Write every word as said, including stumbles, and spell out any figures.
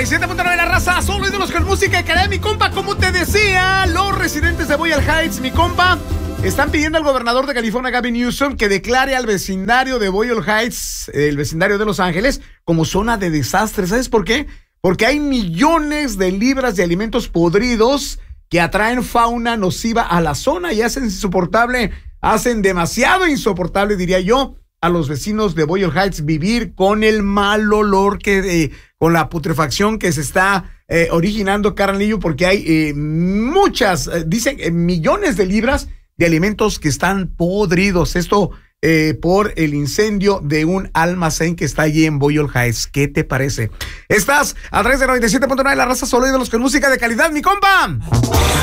y siete punto nueve la raza, solo ídolos con música de calidad, mi compa. Como te decía, los residentes de Boyle Heights, mi compa, están pidiendo al gobernador de California, Gavin Newsom, que declare al vecindario de Boyle Heights, el vecindario de Los Ángeles, como zona de desastre. ¿Sabes por qué? Porque hay millones de libras de alimentos podridos que atraen fauna nociva a la zona y hacen insoportable, hacen demasiado insoportable, diría yo, a los vecinos de Boyle Heights vivir con el mal olor que, eh, con la putrefacción que se está eh, originando, carnalillo, porque hay eh, muchas, eh, dicen eh, millones de libras de alimentos que están podridos. Esto eh, por el incendio de un almacén que está allí en Boyle Heights. ¿Qué te parece? Estás a través de noventa y siete punto nueve la raza, solo ídolos con música de calidad, mi compa.